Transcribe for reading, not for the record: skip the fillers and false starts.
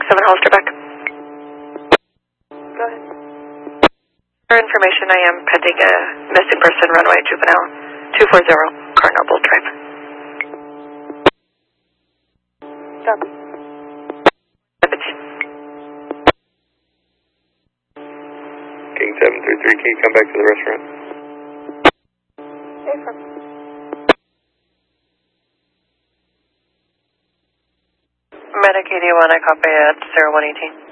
7 Hollister back. Go ahead. For information, I am pending a missing person runway juvenile 240 Cardinal Bolt Drive. Stop. King 733, can you come back to the restaurant? Medic 81, I copy at 0118.